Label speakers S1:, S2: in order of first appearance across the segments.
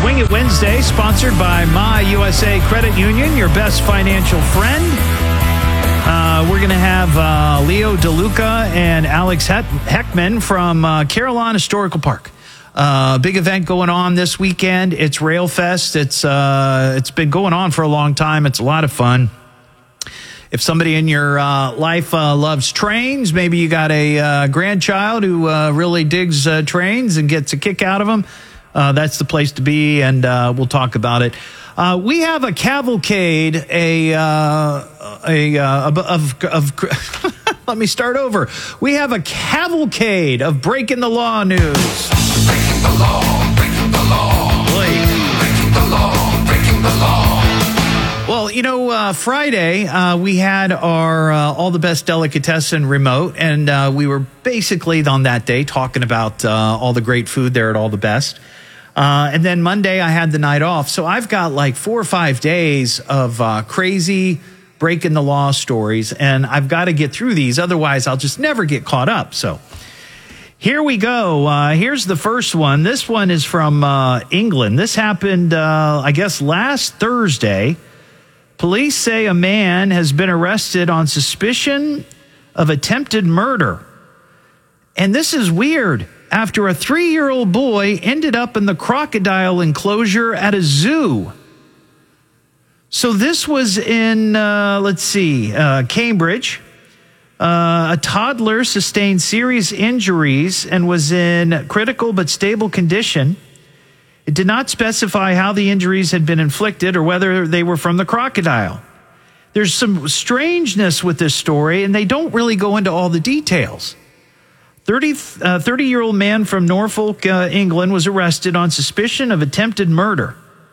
S1: Wing It Wednesday, sponsored by My USA Credit Union, your best financial friend. We're going to have Leo DeLuca and Alex Heckman from Carillon Historical Park. Big event going on this weekend. It's Railfest. It's been going on for a long time. It's a lot of fun. If somebody in your life loves trains, maybe you got a grandchild who really digs trains and gets a kick out of them, that's the place to be, and we'll talk about it. We have a cavalcade, let me start over. We have a cavalcade of breaking the law news.
S2: Breaking the law, breaking the law. Breaking the law, breaking the law.
S1: Well, you know, Friday, we had our All the Best Delicatessen remote, and we were basically on that day talking about all the great food there at All the Best. And then Monday, I had the night off. So I've got like 4 or 5 days of crazy breaking the law stories, and I've got to get through these. Otherwise, I'll just never get caught up. So here we go. Here's the first one. This one is from England. This happened, I guess, last Thursday. Police say a man has been arrested on suspicion of attempted murder. And this is weird. After a 3-year-old boy ended up in the crocodile enclosure at a zoo. So this was in, Cambridge. A toddler sustained serious injuries and was in critical but stable condition. It did not specify how the injuries had been inflicted or whether they were from the crocodile. There's some strangeness with this story, and they don't really go into all the details. 30-year-old man from Norfolk, England, was arrested on suspicion of attempted murder.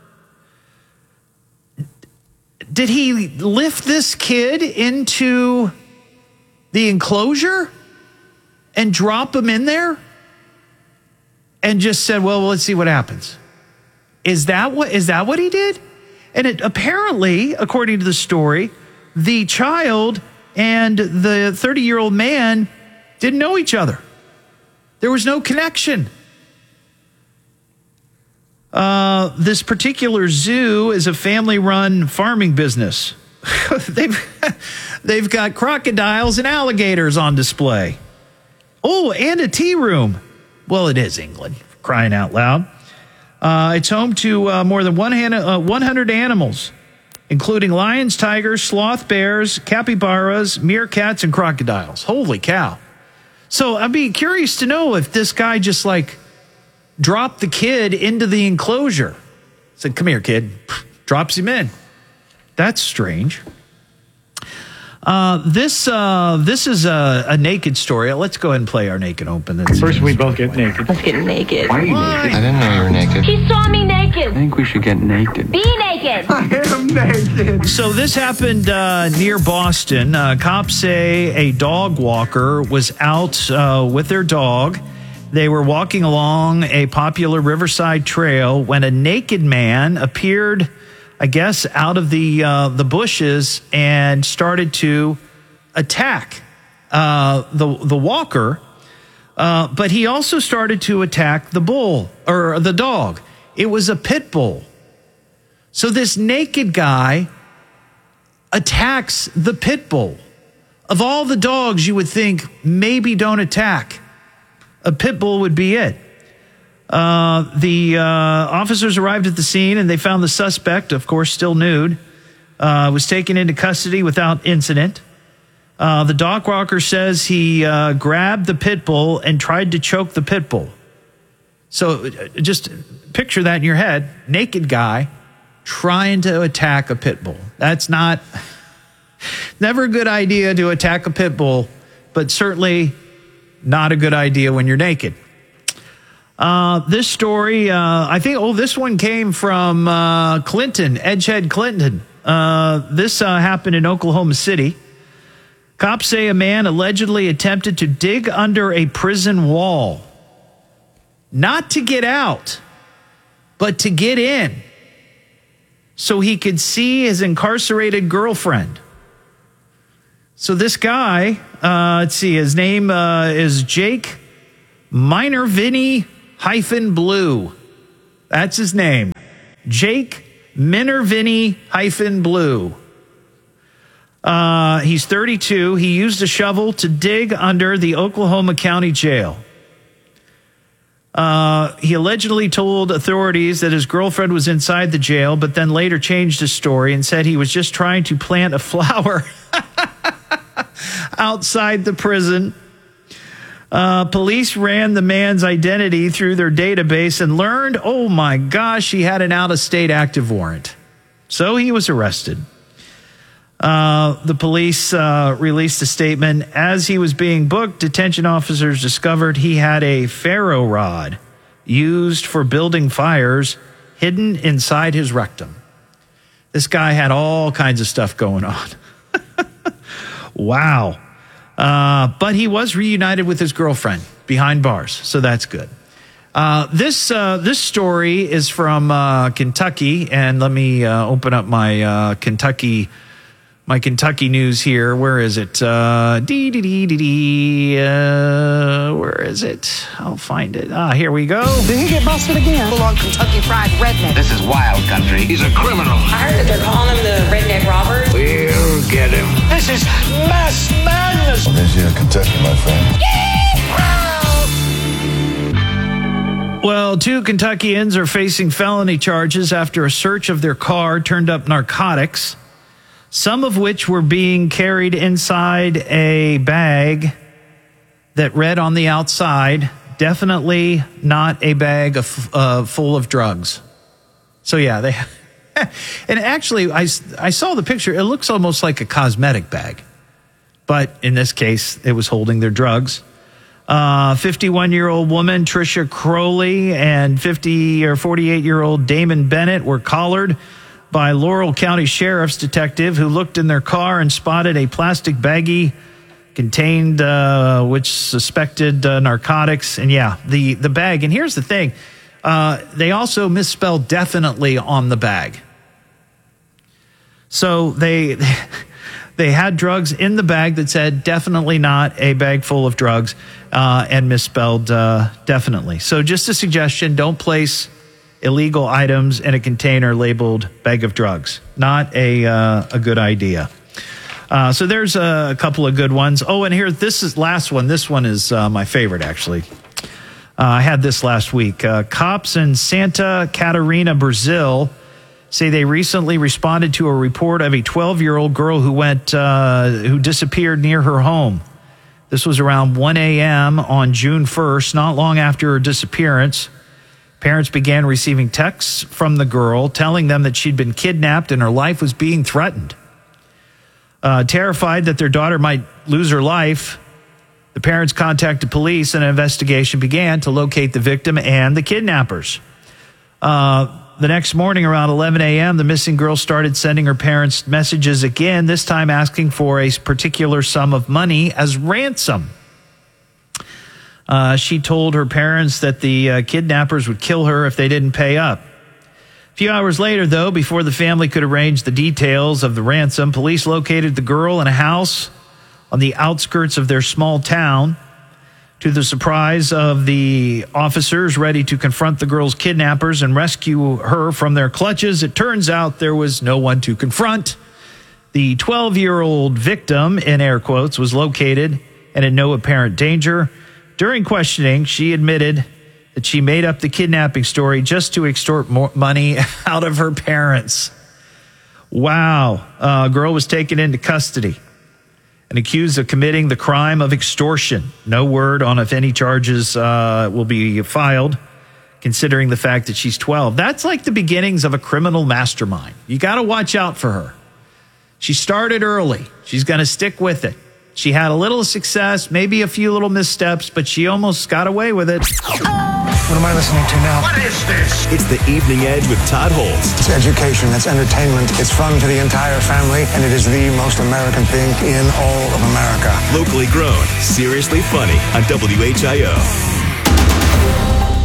S1: Did he lift this kid into the enclosure and drop him in there and just said, well, let's see what happens? Is that what he did? And it apparently, according to the story, the child and the 30-year-old man didn't know each other. There was no connection. This particular zoo is a family-run farming business. They've got crocodiles and alligators on display. Oh, and a tea room. Well, it is England, crying out loud. It's home to more than 100 animals, including lions, tigers, sloth bears, capybaras, meerkats, and crocodiles. Holy cow. So I'd be curious to know if this guy just dropped the kid into the enclosure. Said, come here, kid. Drops him in. That's strange. This is a naked story. Let's go ahead and play our naked open.
S3: First, we both get naked.
S4: Let's get naked.
S3: Why are you naked?
S5: I didn't know you were naked.
S4: He saw me naked.
S5: I think we should get naked.
S4: Be naked.
S3: I am naked.
S1: So this happened near Boston. Cops say a dog walker was out with their dog. They were walking along a popular riverside trail when a naked man appeared, I guess, out of the bushes and started to attack the walker. But he also started to attack the bull or the dog. It was a pit bull. So this naked guy attacks the pit bull. Of all the dogs you would think maybe don't attack, a pit bull would be it. The officers arrived at the scene and they found the suspect, of course, still nude, was taken into custody without incident. The dog walker says he grabbed the pit bull and tried to choke the pit bull. So just picture that in your head. Naked guy trying to attack a pit bull. That's never a good idea to attack a pit bull, but certainly not a good idea when you're naked. This story, I think, this one came from Clinton, Edgehead Clinton. This happened in Oklahoma City. Cops say a man allegedly attempted to dig under a prison wall. Not to get out, but to get in, so he could see his incarcerated girlfriend. So this guy, let's see, his name is Jake Minor Vinny -Blue. That's his name. Jake Minervini-Blue. He's 32. He used a shovel to dig under the Oklahoma County Jail. He allegedly told authorities that his girlfriend was inside the jail, but then later changed his story and said he was just trying to plant a flower outside the prison. Police ran the man's identity through their database and learned, oh my gosh, he had an out-of-state active warrant. So he was arrested. The police released a statement. As he was being booked, detention officers discovered he had a ferro rod used for building fires hidden inside his rectum. This guy had all kinds of stuff going on. Wow. But he was reunited with his girlfriend behind bars, so that's good. This story is from Kentucky, and let me open up my Kentucky news here. Where is it? Where is it? I'll find it. Here we go.
S6: Did he get busted again?
S7: Full-on Kentucky Fried Redneck.
S5: This is wild country.
S2: He's a criminal.
S4: I heard that they're calling them the redneck robbers.
S2: We'll get him.
S6: This is mass madness.
S8: This here Kentucky, my friend.
S1: Well, 2 Kentuckians are facing felony charges after a search of their car turned up narcotics, some of which were being carried inside a bag that read on the outside, definitely not a bag full of drugs. So, yeah, they... And actually, I saw the picture. It looks almost like a cosmetic bag. But in this case, it was holding their drugs. 51-year-old woman Tricia Crowley and 48-year-old Damon Bennett were collared by Laurel County Sheriff's detective who looked in their car and spotted a plastic baggie contained which suspected narcotics. And yeah, the bag. And here's the thing. They also misspelled definitely on the bag. So they had drugs in the bag that said definitely not a bag full of drugs and misspelled definitely. So just a suggestion, don't place illegal items in a container labeled bag of drugs. Not a good idea. So there's a couple of good ones. Oh, and here, this is last one. This one is my favorite, actually. I had this last week. Cops in Santa Catarina, Brazil, say they recently responded to a report of a 12-year-old girl who disappeared near her home. This was around 1 a.m. on June 1st, not long after her disappearance. Parents began receiving texts from the girl telling them that she'd been kidnapped and her life was being threatened. Terrified that their daughter might lose her life, the parents contacted police and an investigation began to locate the victim and the kidnappers. The next morning around 11 a.m., the missing girl started sending her parents messages again, this time asking for a particular sum of money as ransom. She told her parents that the kidnappers would kill her if they didn't pay up. A few hours later, though, before the family could arrange the details of the ransom, police located the girl in a house on the outskirts of their small town. To the surprise of the officers ready to confront the girl's kidnappers and rescue her from their clutches, it turns out there was no one to confront. The 12-year-old victim, in air quotes, was located and in no apparent danger. During questioning, she admitted that she made up the kidnapping story just to extort more money out of her parents. Wow. A girl was taken into custody and accused of committing the crime of extortion. No word on if any charges will be filed, considering the fact that she's 12. That's like the beginnings of a criminal mastermind. You got to watch out for her. She started early. She's going to stick with it. She had a little success, maybe a few little missteps, but she almost got away with it.
S6: What am I listening to now?
S2: What is this?
S9: It's the Evening Edge with Todd Holtz.
S6: It's education, it's entertainment, it's fun to the entire family, and it is the most American thing in all of America.
S9: Locally grown, seriously funny on WHIO.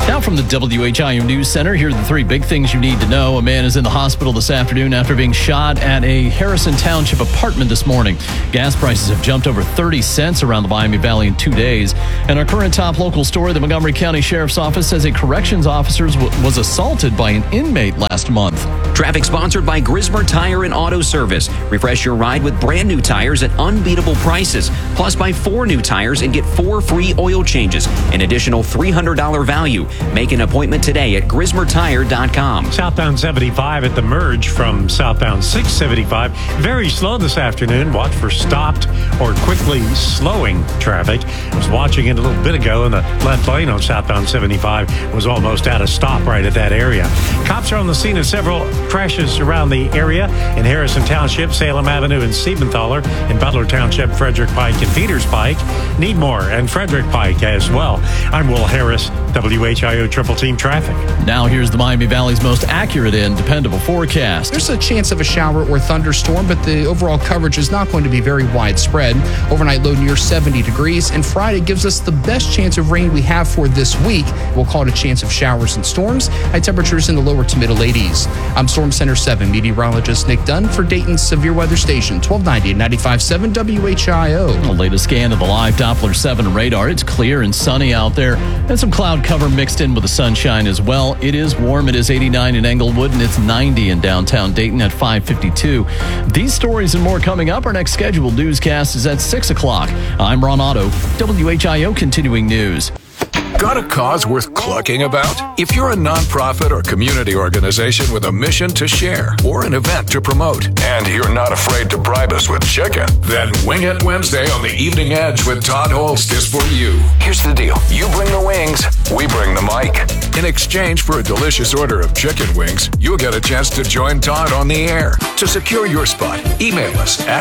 S10: Now from the WHIO News Center, here are the three big things you need to know. A man is in the hospital this afternoon after being shot at a Harrison Township apartment this morning. Gas prices have jumped over 30 cents around the Miami Valley in 2 days. And our current top local story, the Montgomery County Sheriff's Office says a corrections officer was assaulted by an inmate last month.
S11: Traffic sponsored by Grismer Tire and Auto Service. Refresh your ride with brand new tires at unbeatable prices. Plus, buy 4 new tires and get 4 free oil changes. An additional $300 value. Make an appointment today at GrismerTire.com.
S12: Southbound 75 at the merge from southbound 675. Very slow this afternoon. Watch for stopped or quickly slowing traffic. I was watching it a little bit ago, and the left lane on southbound 75 was almost at a stop right at that area. Cops are on the scene of several crashes around the area in Harrison Township, Salem Avenue and Siebenthaler, in Butler Township, Frederick Pike and Peters Pike, Needmore and Frederick Pike as well. I'm Will Harris, WHIO Triple Team Traffic.
S10: Now here's the Miami Valley's most accurate and dependable forecast.
S13: There's a chance of a shower or thunderstorm, but the overall coverage is not going to be very widespread. Overnight low near 70 degrees, and Friday gives us the best chance of rain we have for this week. We'll call it a chance of showers and storms. High temperatures in the lower to middle 80s. I'm Storm Center 7 meteorologist Nick Dunn for Dayton's Severe Weather Station, 1290 and 95.7 WHIO.
S10: The latest scan of the live Doppler 7 radar. It's clear and sunny out there, and some cloud cover mixed in with the sunshine as well. It is warm. It is 89 in Englewood, and it's 90 in downtown Dayton at 5:52. These stories and more coming up. Our next scheduled newscast is at 6 o'clock. I'm Ron Otto, WHIO Continuing News.
S2: Got a cause worth clucking about? If you're a nonprofit or community organization with a mission to share or an event to promote, and you're not afraid to bribe us with chicken, then Wing It Wednesday on the Evening Edge with Todd Holst is for you. Here's the deal. You bring the wings, we bring the mic. In exchange for a delicious order of chicken wings, you'll get a chance to join Todd on the air. To secure your spot, email us at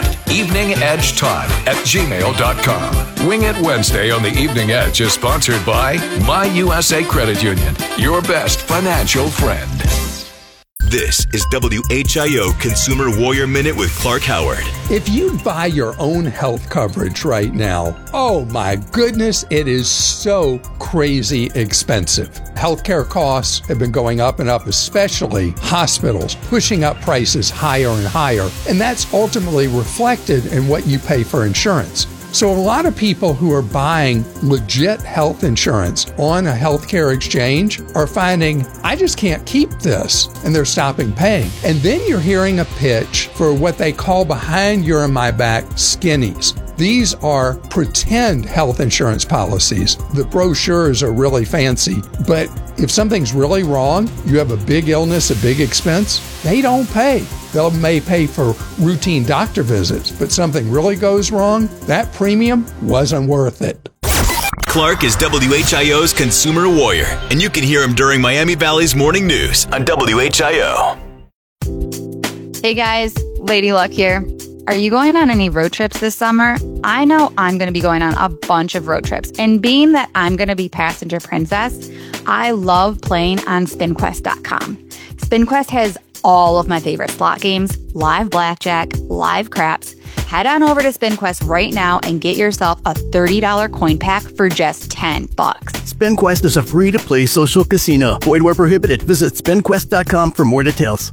S2: eveningedgetodd@gmail.com. Wing It Wednesday on the Evening Edge is sponsored by My USA Credit Union, your best financial friend.
S9: This is WHIO Consumer Warrior Minute with Clark Howard.
S14: If you buy your own health coverage right now, oh my goodness, it is so crazy expensive. Healthcare costs have been going up and up, especially hospitals, pushing up prices higher and higher. And that's ultimately reflected in what you pay for insurance. So a lot of people who are buying legit health insurance on a healthcare exchange are finding, I just can't keep this, and they're stopping paying. And then you're hearing a pitch for what they call behind your and my back skinnies. These are pretend health insurance policies. The brochures are really fancy, but if something's really wrong, you have a big illness, a big expense, they don't pay. They may pay for routine doctor visits, but something really goes wrong, that premium wasn't worth it.
S9: Clark is WHIO's Consumer Warrior, and you can hear him during Miami Valley's Morning News on WHIO.
S15: Hey guys, Lady Luck here. Are you going on any road trips this summer? I know I'm going to be going on a bunch of road trips, and being that I'm going to be passenger princess, I love playing on SpinQuest.com. SpinQuest has all of my favorite slot games, live blackjack, live craps. Head on over to SpinQuest right now and get yourself a $30 coin pack for just $10.
S16: SpinQuest is a free-to-play social casino. Void where prohibited. Visit SpinQuest.com for more details.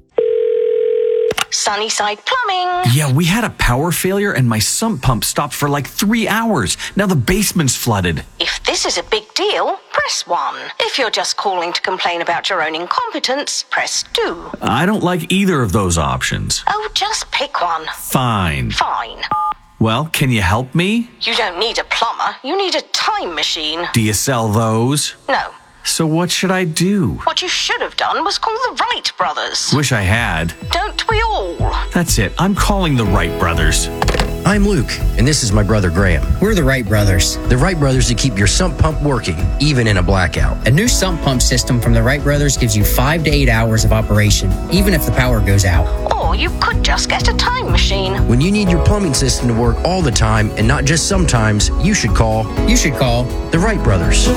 S7: Sunnyside Plumbing.
S17: Yeah, we had a power failure and my sump pump stopped for like 3 hours. Now the basement's flooded.
S7: If this is a big deal, press 1. If you're just calling to complain about your own incompetence, press 2.
S17: I don't like either of those options.
S7: Oh, just pick one.
S17: Fine.
S7: Fine.
S17: Well, can you help me?
S7: You don't need a plumber. You need a time machine.
S17: Do you sell those?
S7: No.
S17: So what should I do?
S7: What you should have done was call the Wright brothers.
S17: Wish I had.
S7: Don't we all?
S17: That's it. I'm calling the Wright brothers.
S18: I'm Luke, and this is my brother Graham. We're the Wright brothers. The Wright brothers that keep your sump pump working, even in a blackout.
S19: A new sump pump system from the Wright brothers gives you 5 to 8 hours of operation, even if the power goes out.
S7: Or you could just get a time machine.
S18: When you need your plumbing system to work all the time, and not just sometimes, you should call the Wright brothers.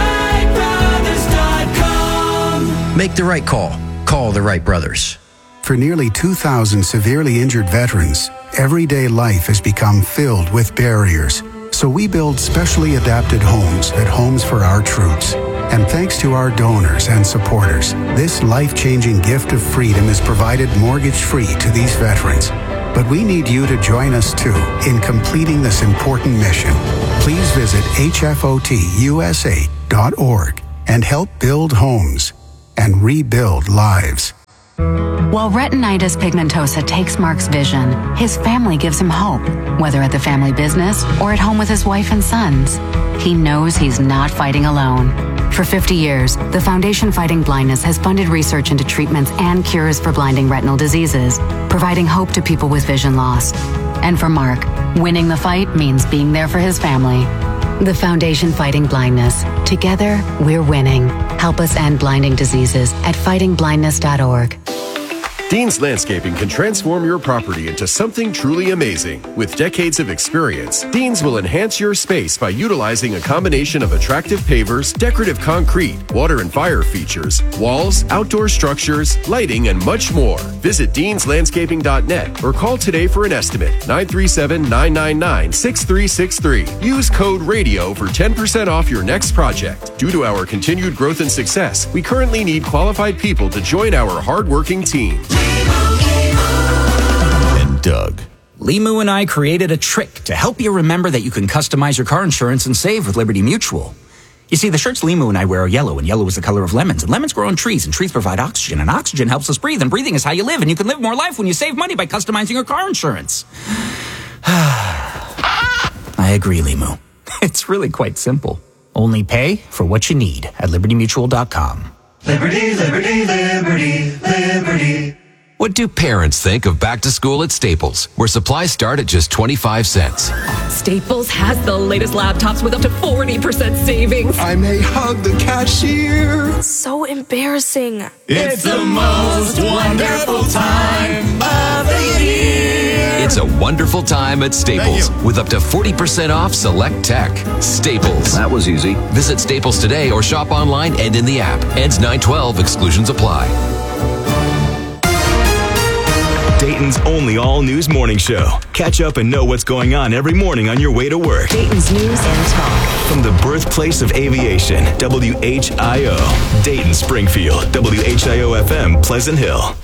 S18: Make the right call. Call the Wright brothers.
S20: For nearly 2,000 severely injured veterans, everyday life has become filled with barriers. So we build specially adapted homes at Homes for Our Troops. And thanks to our donors and supporters, this life-changing gift of freedom is provided mortgage-free to these veterans. But we need you to join us, too, in completing this important mission. Please visit hfotusa.org and help build homes and rebuild lives.
S21: While retinitis pigmentosa takes Mark's vision, his family gives him hope, whether at the family business or at home with his wife and sons. He knows he's not fighting alone. For 50 years, the Foundation Fighting Blindness has funded research into treatments and cures for blinding retinal diseases, providing hope to people with vision loss. And for Mark, winning the fight means being there for his family. The Foundation Fighting Blindness. Together, we're winning. Help us end blinding diseases at fightingblindness.org.
S22: Dean's Landscaping can transform your property into something truly amazing. With decades of experience, Dean's will enhance your space by utilizing a combination of attractive pavers, decorative concrete, water and fire features, walls, outdoor structures, lighting, and much more. Visit deanslandscaping.net or call today for an estimate, 937-999-6363. Use code RADIO for 10% off your next project. Due to our continued growth and success, we currently need qualified people to join our hardworking team.
S23: And Doug. Limu and I created a trick to help you remember that you can customize your car insurance and save with Liberty Mutual. You see, the shirts Limu and I wear are yellow, and yellow is the color of lemons, and lemons grow on trees, and trees provide oxygen, and oxygen helps us breathe, and breathing is how you live, and you can live more life when you save money by customizing your car insurance. I agree, Limu. It's really quite simple. Only pay for what you need at libertymutual.com.
S24: Liberty, liberty, liberty, liberty.
S25: What do parents think of back to school at Staples, where supplies start at just 25 cents?
S26: Staples has the latest laptops with up to 40% savings.
S24: I may hug the cashier.
S26: So embarrassing.
S24: It's the most wonderful time of the year.
S25: It's a wonderful time at Staples with up to 40% off select tech. Staples.
S27: That was easy.
S25: Visit Staples today or shop online and in the app. Ends 9/12. Exclusions apply.
S9: Dayton's only all-news morning show. Catch up and know what's going on every morning on your way to work.
S26: Dayton's News and Talk.
S9: From the birthplace of aviation, WHIO. Dayton, Springfield, WHIO-FM, Pleasant Hill.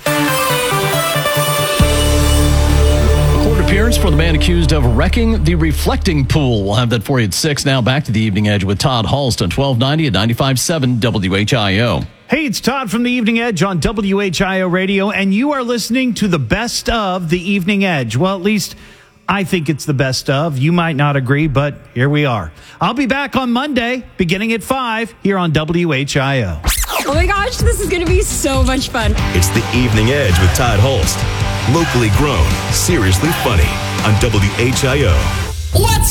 S10: Court appearance for the man accused of wrecking the reflecting pool. We'll have that for you at 6. Now back to the Evening Edge with Todd Hulst on 1290 at 95.7 WHIO.
S1: Hey, it's Todd from the Evening Edge on WHIO Radio, and you are listening to the best of the Evening Edge. Well, at least I think it's the best of. You might not agree, but here we are. I'll be back on Monday, beginning at 5, here on WHIO.
S26: Oh my gosh, this is going to be so much fun.
S9: It's the Evening Edge with Todd Hulst. Locally grown, seriously funny on WHIO.
S26: Let's